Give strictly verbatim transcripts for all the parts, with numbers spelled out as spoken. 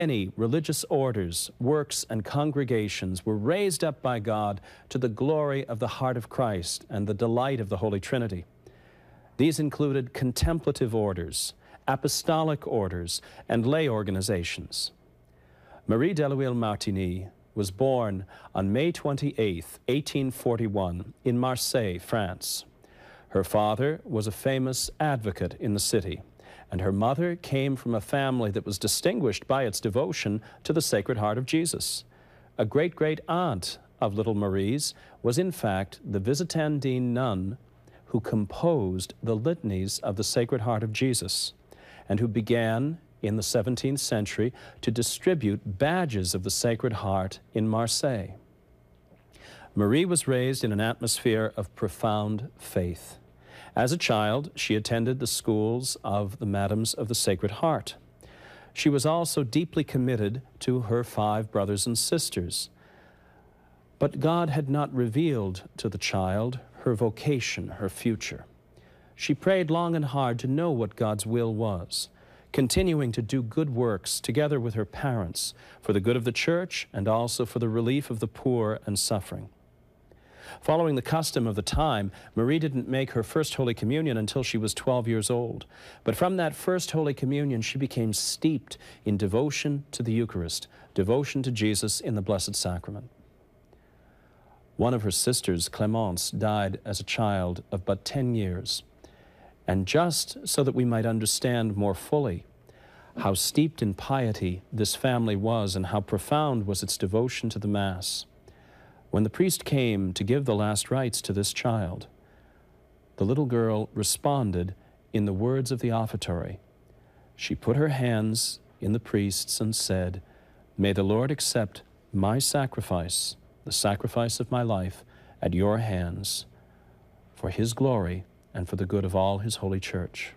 Many religious orders, works, and congregations were raised up by God to the glory of the heart of Christ and the delight of the Holy Trinity. These included contemplative orders, apostolic orders, and lay organizations. Marie Delouille-Martigny was born on May twenty-eighth, eighteen forty-one, in Marseille, France. Her father was a famous advocate in the city, and her mother came from a family that was distinguished by its devotion to the Sacred Heart of Jesus. A great-great-aunt of little Marie's was in fact the Visitandine nun who composed the litanies of the Sacred Heart of Jesus, and who began in the seventeenth century to distribute badges of the Sacred Heart in Marseille. Marie was raised in an atmosphere of profound faith. As a child, she attended the schools of the Madams of the Sacred Heart. She was also deeply committed to her five brothers and sisters. But God had not revealed to the child her vocation, her future. She prayed long and hard to know what God's will was, continuing to do good works together with her parents for the good of the church and also for the relief of the poor and suffering. Following the custom of the time, Marie didn't make her first Holy Communion until she was twelve years old. But from that first Holy Communion, she became steeped in devotion to the Eucharist, devotion to Jesus in the Blessed Sacrament. One of her sisters, Clémence, died as a child of but ten years. And just so that we might understand more fully how steeped in piety this family was and how profound was its devotion to the Mass, when the priest came to give the last rites to this child, the little girl responded in the words of the offertory. She put her hands in the priest's and said, "May the Lord accept my sacrifice, the sacrifice of my life, at your hands, for his glory and for the good of all his holy church."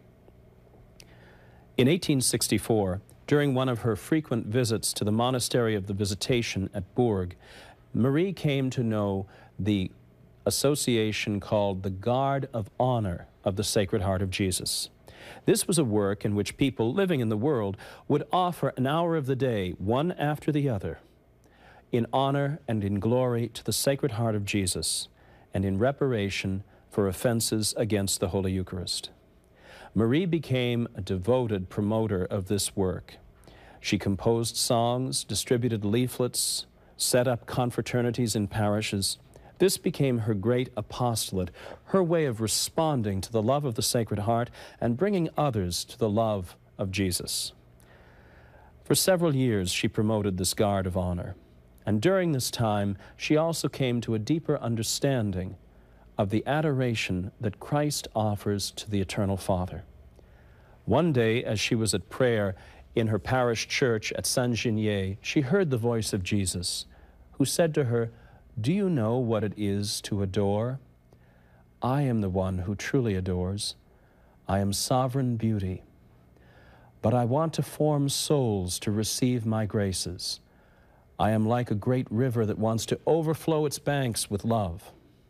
In eighteen sixty-four, during one of her frequent visits to the Monastery of the Visitation at Bourg, Marie came to know the association called the Guard of Honor of the Sacred Heart of Jesus. This was a work in which people living in the world would offer an hour of the day, one after the other, in honor and in glory to the Sacred Heart of Jesus and in reparation for offenses against the Holy Eucharist. Marie became a devoted promoter of this work. She composed songs, distributed leaflets, set up confraternities in parishes. This became her great apostolate, her way of responding to the love of the Sacred Heart and bringing others to the love of Jesus. For several years, she promoted this Guard of Honor. And during this time, she also came to a deeper understanding of the adoration that Christ offers to the Eternal Father. One day, as she was at prayer in her parish church at Saint-Ginier, she heard the voice of Jesus, who said to her, "Do you know what it is to adore? I am the one who truly adores. I am sovereign beauty. But I want to form souls to receive my graces. I am like a great river that wants to overflow its banks with love.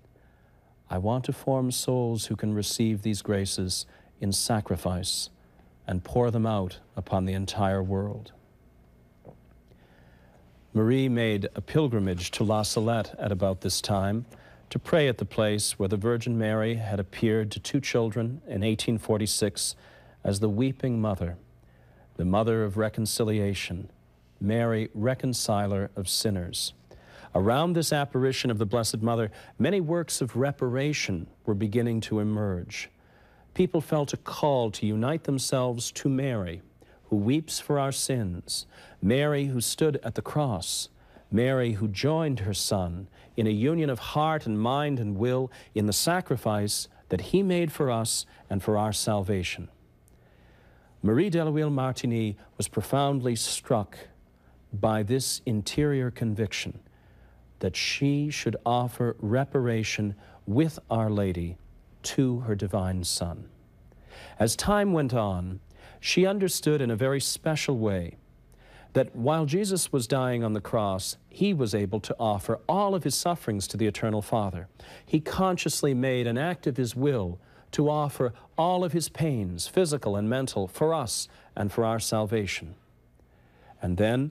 I want to form souls who can receive these graces in sacrifice and pour them out upon the entire world." Marie made a pilgrimage to La Salette at about this time to pray at the place where the Virgin Mary had appeared to two children in eighteen forty-six as the Weeping Mother, the Mother of Reconciliation, Mary, reconciler of sinners. Around this apparition of the Blessed Mother, many works of reparation were beginning to emerge. People felt a call to unite themselves to Mary, who weeps for our sins, Mary who stood at the cross, Mary who joined her Son in a union of heart and mind and will in the sacrifice that he made for us and for our salvation. Marie Delouille-Martigny was profoundly struck by this interior conviction that she should offer reparation with Our Lady to her divine Son. As time went on, she understood in a very special way that while Jesus was dying on the cross, he was able to offer all of his sufferings to the Eternal Father. He consciously made an act of his will to offer all of his pains, physical and mental, for us and for our salvation. And then,